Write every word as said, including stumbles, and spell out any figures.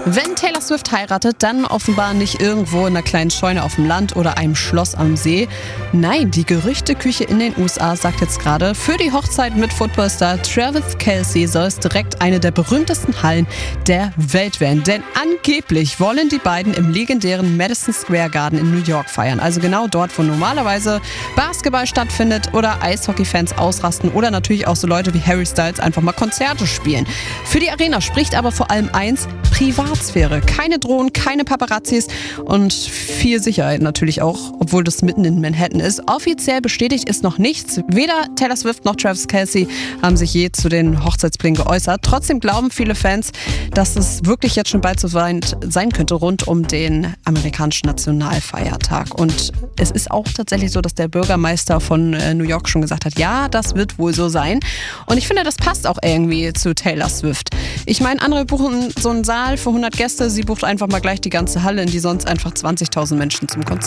Wenn Taylor Swift heiratet, dann offenbar nicht irgendwo in einer kleinen Scheune auf dem Land oder einem Schloss am See. Nein, die Gerüchteküche in den U S A sagt jetzt gerade, für die Hochzeit mit Footballstar Travis Kelce soll es direkt eine der berühmtesten Hallen der Welt werden. Denn angeblich wollen die beiden im legendären Madison Square Garden in New York feiern. Also genau dort, wo normalerweise Basketball stattfindet oder Eishockey-Fans ausrasten oder natürlich auch so Leute wie Harry Styles einfach mal Konzerte spielen. Für die Arena spricht aber vor allem eins: Privatsphäre. Keine Drohnen, keine Paparazzis und viel Sicherheit natürlich auch, obwohl das mitten in Manhattan ist. Offiziell bestätigt ist noch nichts. Weder Taylor Swift noch Travis Kelce haben sich je zu den Hochzeitsplänen geäußert. Trotzdem glauben viele Fans, dass es wirklich jetzt schon bald so weit sein könnte rund um den amerikanischen Nationalfeiertag. Und es ist auch tatsächlich so, dass der Bürgermeister von New York schon gesagt hat, ja, das wird wohl so sein. Und ich finde, das passt auch irgendwie zu Taylor Swift. Ich meine, andere buchen so einen Saal für hundert Gäste. Sie bucht einfach mal gleich die ganze Halle, in die sonst einfach zwanzigtausend Menschen zum Konzert